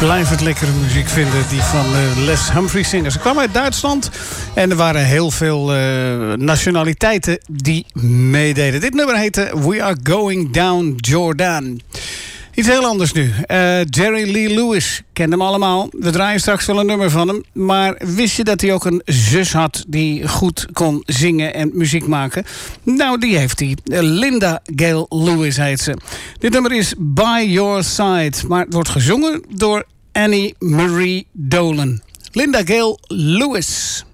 blijf het lekkere muziek vinden, die van Les Humphrey zingen. Ze kwamen uit Duitsland en er waren heel veel nationaliteiten die meededen. Dit nummer heette We Are Going Down Jordan. Iets heel anders nu. Jerry Lee Lewis, kent hem allemaal. We draaien straks wel een nummer van hem. Maar wist je dat hij ook een zus had die goed kon zingen en muziek maken? Nou, die heeft hij. Linda Gail Lewis heet ze. Dit nummer is By Your Side. Maar het wordt gezongen door Annie Marie Dolan. Linda Gail Lewis.